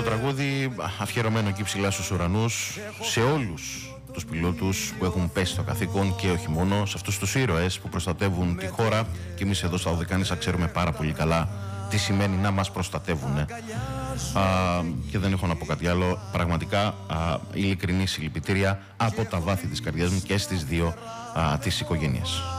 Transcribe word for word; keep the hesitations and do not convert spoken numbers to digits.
τραγούδι αφιερωμένο εκεί ψηλά στους ουρανούς, σε όλους τους πιλότους που έχουν πέσει στο καθήκον και όχι μόνο, σε αυτούς τους ήρωες που προστατεύουν τη χώρα, και εμείς εδώ στα Οδεκάνησα ξέρουμε πάρα πολύ καλά τι σημαίνει να μας προστατεύουν. Α, και δεν έχω να πω κάτι άλλο. Πραγματικά α, ειλικρινή συλληπιτήρια από τα βάθη της καρδιάς μου και στις δύο α, τις οικογένειες.